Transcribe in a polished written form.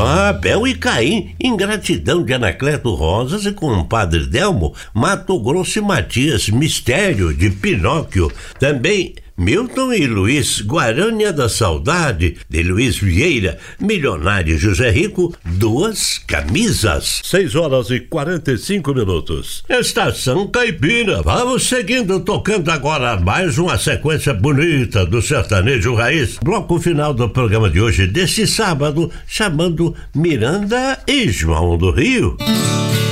Abel e Caim, Ingratidão de Anacleto Rosas e Compadre Delmo, Mato Grosso e Matias, Mistério de Pinóquio, também Milton e Luiz, Guarânia da Saudade, de Luiz Vieira, Milionário José Rico, Duas Camisas. 6h45. Estação Caipira. Vamos seguindo, tocando agora mais uma sequência bonita do sertanejo raiz. Bloco final do programa de hoje, deste sábado, chamando Miranda e João do Rio.